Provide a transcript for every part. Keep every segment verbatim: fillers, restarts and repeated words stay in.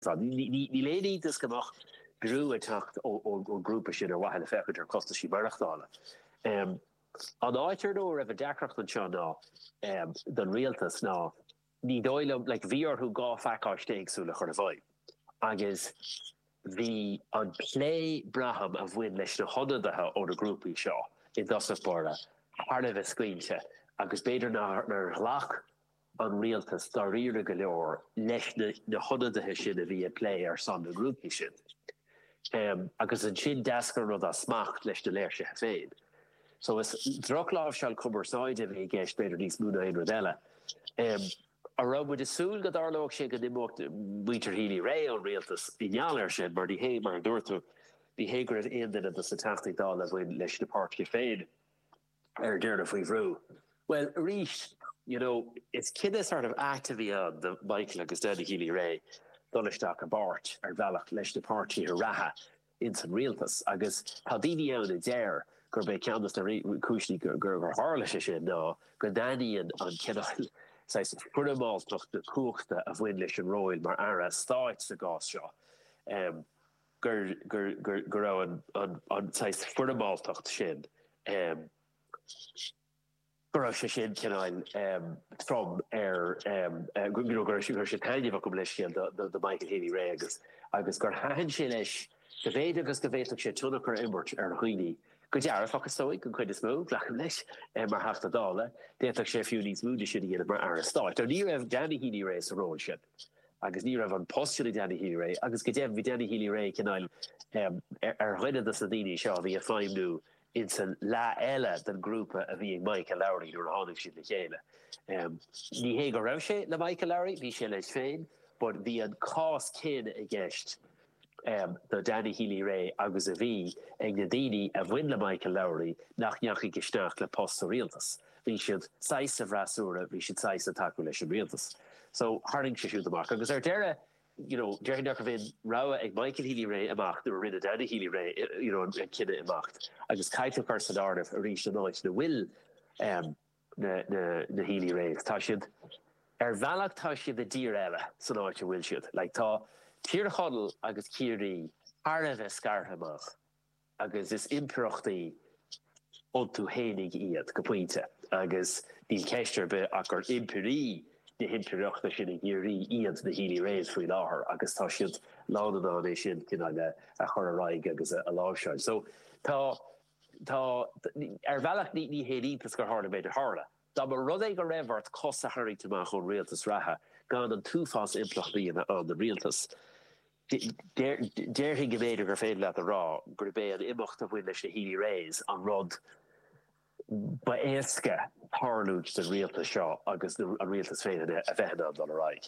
Ní léí is goach grú a tacht ó grúpa sin ar wahel fecha ar costa sí marachtála. An áitir nó a bh decracht an seo ná don rialtas ná ní dóilem le bhíor thu gá feáisteagsúla chuir a bhaid. Agus bhí an lé braham a bhfuin leis na hodadathe ó na grúpaí seo in dasapára Harna bheith scuinte agus beidir nar lach an rialtas dar riire go leor leis na hodadathe sin a bhí a lé ar san na grúpaí sin. Um, agus an sin dascar rud a smacht leis na léir se féin. So is drogláh seall cumar sáide bhí gceist beidir níos múna ein rodile. Um, a ra mu isúl go darlóg sé go nimmocht muitir hílí ré an rialtas inealir sin mar dí hé mar an dúirtu dí hégur in den a sa tachtaigh dá a bhain leis na páirtí féin ar dearna faoi bhrú. Well, ríist, you know, it's kid a sort of activity on the Michael agus Danny Healy Ray Dullisteach a bart ar bhealach leis na páirtí ar ratha in san rialtas agus tá daoine ann a déir gur bé ceannas na cúisní gur gur hála sé sin ná go daíon an cinál funamáilteach na cuachta a bhain leis an róil mar ara stáit sa gás seo. Um, gur gur gur gur an an an funamáilteach sin. Um, Gur sé sin cinál from ar gur sé taineh go leis sin de Michael Healy Ray agus agus gur hain sé leis go bhéad agus go bhéach sé túnach ar immert ar chuoine. Go dear fachas sóig an chuid is mó lecham leis mar hafta dála, déach sé fiú níos múide sin dhéana mar ar a stáit. Ar ní raibh Danny Healy Ray sa ról sin. agus ní raibh an postúla Danny Healy Ray, agus go déibh hí Danny Healy Ray cinál ar chuine a sa daoine seo bhí a feimnú in san lá eile den grúpa a bhí Michael Lowry nuair a tháinig sin le chéile. Um, ní hé go raibh sé le Michael Lowry, bhí sé leis féin, but bhí an cás cin a gceist um, do Danny Healy Ray agus a bhí ag na daoine a bhain le Michael Lowry nach neach geisteach le post a rialtas. Bhí siad sais a bhrasúra, bhí siad sais a taú leis an rialtas. So haring sé siúd amach. Agus ar deire, you know, Jerry Ducker vin rawa ag Michael Healy Ray amach, there were rinne Danny Healy Ray, you know, and kinda amach. I just kaito carson arif a reach the noise the will um na na na Healy Ray. Tashid er valak tashid the dear ella, so no you will shoot. Like ta tier huddle agus kiri arve scarhamach. Agus this improchti onto henig iad kapuinte. Agus die kester be akkur imperi de hinterachta sin géirí iad na Healy Rays faoi láthair agus tá siad lána é sin cin a chur a raig agus a láseáil. So tá tá ar bhealach ní ní héítas gur hána beidir hála. Tá mar rud é go raibhart cos a hairigtamach chun rialtas ratha gan an túfás implachtaína an na rialtas. Déir hin gobéidir gur féin le a rá gur bé an imimecht a bhfuin leis na Healy Rays an rud ba éasca hálúid de rialtas seo agus a rialtas féin a bheitna an raig.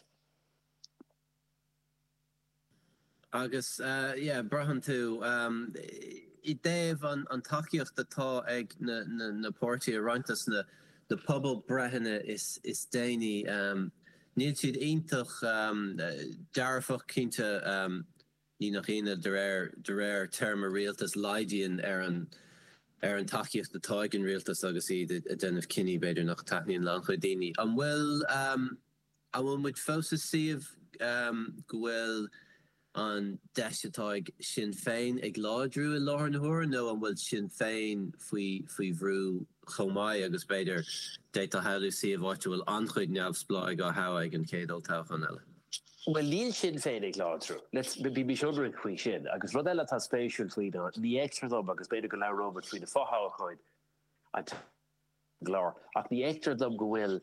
Agus, uh, yeah, brahan tú, um, I déh an, an takeíocht atá ag na, na, na pórtaí a rointas na, na pobl brethine is, is déine, um, níl siad iontach um, dearfach cínte um, ní nach chéine de réir de réir term a rialtas laidíonn ar an ar an takeíocht na táigeann rialtas agus iad a déanamh cinní beidir nach taithníonn lan chuid daoine. An bhfuil um, an bhfuil muid fósa siomh um, go bhfuil an deisiatáig Sinn Féin ag ládrú i láthair na huair nó an bhfuil Sinn Féin faoi faoi bhrú chomáid agus beidir déit a headú siomh áit bhfuil anchuid neamhspláig á haigh an cédal táchan eile. Well, líl Sinn Féin ag ládrú. Let's be be sure chuí sin agus rud eile tá spéisiúil faoine ní extra dom agus beidir go le Robert faoine fáthchaid a glár ach ní extra dom go bhfuil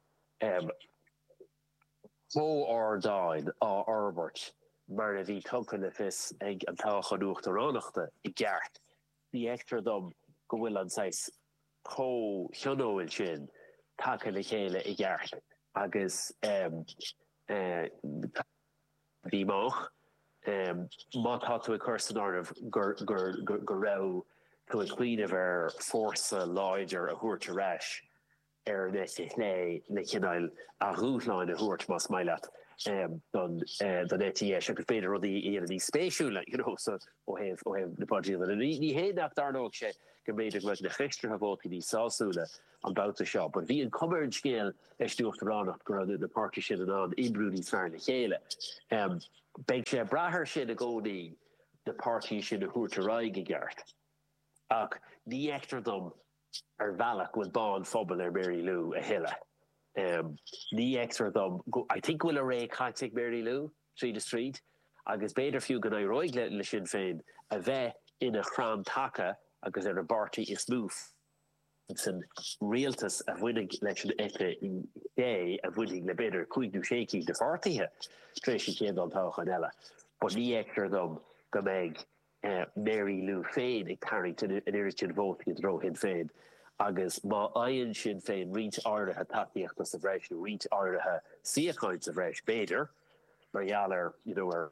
um,ó ordáin á Albert mar a bhí tucan le fis ag an táchaúcht aránachta i gceart. Ní extra dom go bhfuil an sais có cheanóil sin take le chéile i gceart agus um, Uh, bhí máach um, má tá tú a chusan ormh gur gur gur gur rá tú a cuiineh ar fórsa láidir a thuairt areis ar ne lé le cinál a rúthláin a thuairt más maiileat um, don uh, don é tí éis agus féidir rudí iad ní spéisiúla, you know, so ó héh ó héh napátíí ní héadach darnóg sé go méidir le na chreistre a bhótaí ní sáúla an bouta seo, but bhí an cumar scéal leis dúcht ránach go na parki sin an an imbrúní fear na chéile. Um, Beg sé brathair sin a gcónaí the party sin a thuairte raig I gceart. Ach, ní eachtar dom ar bhealach bhfuil bán phobal ar Mary Lou a hiile. Um, ní eachtar dom, I think bhfuil a ré caiiteach Mary Lou, Street to Street, agus beidir fiú gan roiig le le sin féin a bheith ina chrám taca agus ar a bartaí is múf. San rialtas a bhuinig leis an éte dé a bhuinig le beidir cuaigú séí de fartaíthe trééis sin céad an táchan eile. But ní eachtar dom go méid uh, Mary Lou féin ag Carrington an iritin bót i dro hin féin. Agus má aon sin féin rint áirithe taíochtas a bhreis nó rint áirithe siachaint a bhreis beidir, margheallar, you know, ar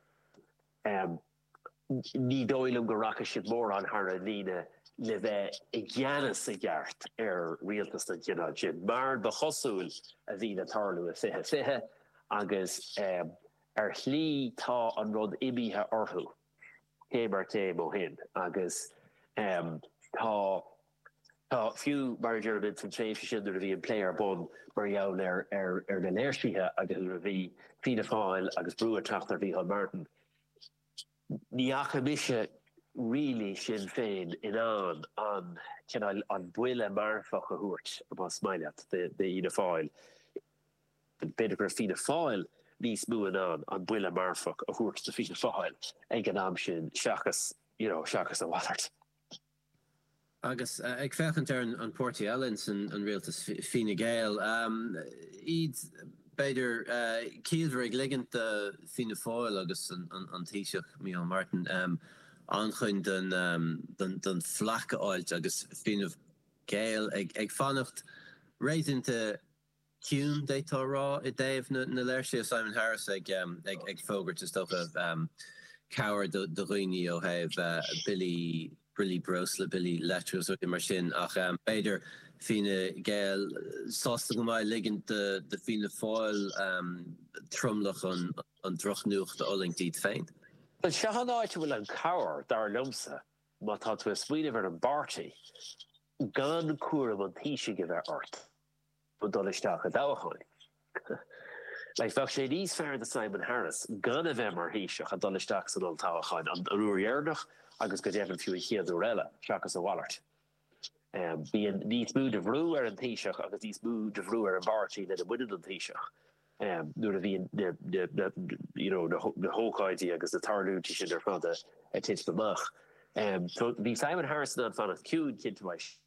um, ní dóilm go racha siad mór an thar lína le bheith I gceannas a gceart ar rialtas na gcinál sin. Mar ba chosúil a bhí na tarlú a fithe fithe agus um, ar chlí tá an rud imithe orthú cé mar té ó hin agus um, tá tá fiú mar dúirmid san tréimh sin ar a bhí an léir bon mar jaall ar ar ar na léirsíthe agus ar a bhí Fianna Fáil agus brúa techt ar bhí an Martin. Ní acha mise really sin féin in an an can an buile marfach a hoort about smileat the the Fianna Fáil beidir Fianna Fáil níos mú an an an buile marfach a hoort de Fianna Fáil ag an am sin seachas you know seachas a watart. Agus uh, ag fechant ar an Porty Ellens an an rialtas Fine Gael um iad beidir uh, Kielver ag ligint de Fianna Fáil agus an an, an Taoiseach Micheál Martin um aanchuin den um, den den flakke áilt agus Fianna Gael ag ag fannacht réisinta ciún détá rá I déobh na na léirse Simon Harris ag um, ag ag fógart is stocha um cower de de roiní ó heh uh, Billy Billy Brosle Billy Letros or mar sin ach um, beidir Fianna Gael sásta go mai ligint de de Fianna Fáil um trumlach an an drochnuach de Ollingtíd féin. But se han áite bhfuil an cabhar dar lumsa má tá tú a smuoineh ar an bartaí gan cuaram an tíise go bheith ort bu dolisteach a dáchaáin. Like bheadh sé níos fearr de Simon Harris gan a bheith mar híiseach a dolisteach san an táchaáin an ruúrhearnach agus go déann fiú chéadú eile seachas a bhallart. Um, Bíon níos mú de bhrú ar an tíiseach agus níos mú de bhrú ar an bartaí le de buine an tíiseach. Um, nuair a bhíon de, de, de, you know, de hócáidí agus de tarlútí sin ar fád a tiit amach. Um, so bhí Simon Harrison an fanna ciún cinnteáis.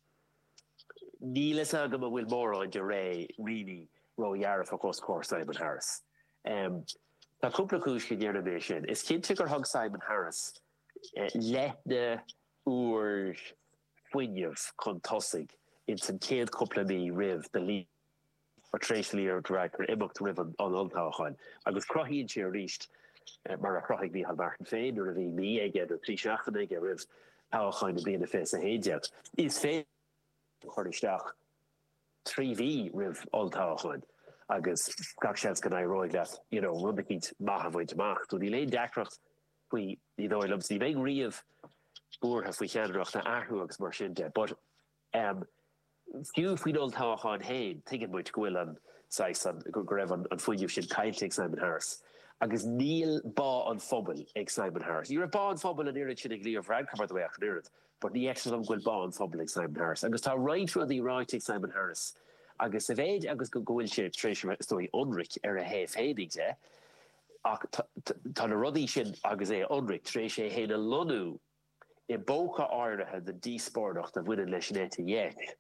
Ní le agam a bhfuil mórráin de ré rií roihearrah a cos cór Simon Harris. Um, Tá cúpla cúis go dhéanamh sin. Is cinnte gur thug Simon Harris uh, leithne úr fuinneamh chun tosaigh in san céad cúpla mí rih de lí or Tracy or director imacht ribbon on Ultachain. agus crohíonn sé ríist mar a croigh Micheál Martin féin or a bhí mí aige or trí seachtain aige rih táchain a bíon a fés a héideag. Is féin chuiristeach trí bhí rih Ultachain agus gach seans gan roiig leat, you know, rubicít maithahaid amach. Tú ní léon deachracht faoi ní dóilm sí bheith riamh búrtha faoi cheanreacht na airthú agus mar sin de. But um, fiú faoin Ultachain hain tuigeann muid go bhfuil an san go raibh an fuinneamh sin caiinte Simon Harris. Agus níl bá an phobal ag Simon Harris. You're a bá an phobal an irid sin ag líomh ragcamar do bheith an irid, but ní eachtar an ghfuil bá an phobal ag Simon Harris. Agus tá right rudí ráit ag Simon Harris. Agus a bhéid agus go ghfuil sé trééis stoi onric ar a héh fédig de, ach tá na rudí sin agus é onric trééis sé héna lonú I bócha áirithe de díspóirdacht a bhuiine leis néta dhéic.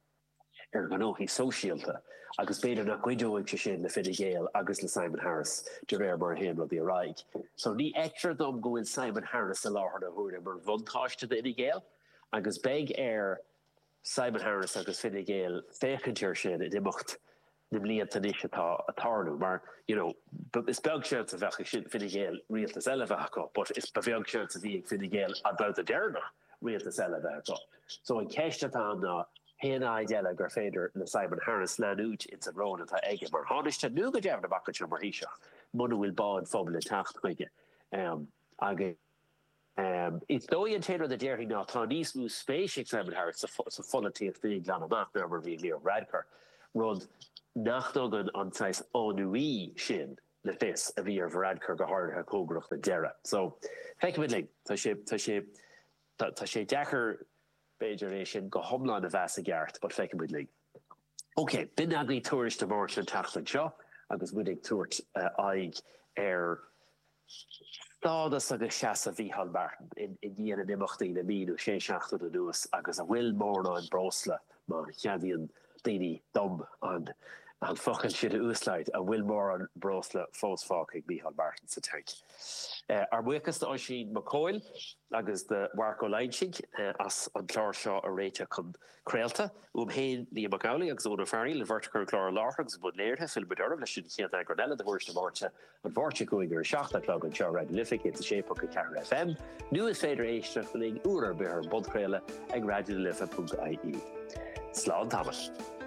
Er gan óí sosiálta agus beidir nach cuiidóigh se sin le Fine Gael agus le Simon Harris de réir mar hen rudí a raig. So ní extra dom gohfuil Simon Harris a láthar a thuúir mar bhuntáiste de Fine Gael agus beg ar Simon Harris agus Fine Gael fécintir sin I d'imacht na blianta níos atá a tarnú mar you know is beag seans a bheith sin Fine Gael rialtas eile bheith but is beag seans a bhí ag Fine Gael about a dearna rialtas eile bheith. So an ceiste tá ná Hen ideile gur féidir le Simon Harris leút in san rón atá aige mar háiste nu go dearna bacate mar híiseach. Muna bhfuil bá an phobal le tacht chuige. Um, agus um, is dóí an téann de déirthaí ná tá níos mú spéisiigh Simon Harris sa folatíocht fí glan amach nar mar bhí líor radcar. Rud nachtógan anáis ónuí sin le fés a bhí ar bhradcur go háirthe cógrach na deire. So feice midling tá sé tá sé tá sé dechar beidir é sin go thomláin na bheas a gceart, but feice midling. Ok, bin agaí tuairiste mór an tachlan seo agus mudig tuairt aig ar Tádas agus seas a bhí Hallmartin in dhéana nimachtaí na míú sé seachta na nuas agus a bhfuil mórna an brosla má cheadíon daoine dom an an fochan siad a úsleid a bhfuil mór an brosla fósfác ag Micheál Martin sa teint. Uh, ar buchas de Oisín McCoyle agus de Marco Leinchig uh, as an chlár seo a réite chun creaalta um héin Liam McGowley agus Ona Farney le verticur chlár láth agus bud léirthe fil bedorm le sin chéad an granella de bhirste mórte an bhirte going ar seachta clog an seo radiolific it's a sépa go Ceathair F M. Nu is féidir éiste chuling úr ar bear bodcréile ag radiolifa.ie. Slán Thomas.